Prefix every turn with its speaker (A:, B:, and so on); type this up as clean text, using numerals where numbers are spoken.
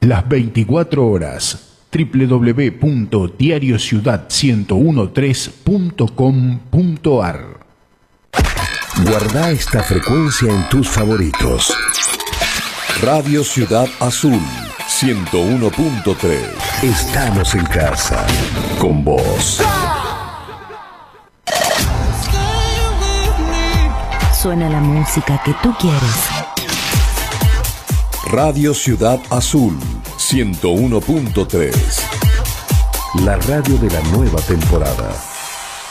A: las 24 horas. www.diariociudad1013.com.ar.
B: Guarda esta frecuencia en tus favoritos. Radio Ciudad Azul 101.3. Estamos en casa con vos.
C: Suena la música que tú quieres.
B: Radio Ciudad Azul 101.3. La radio de la nueva temporada.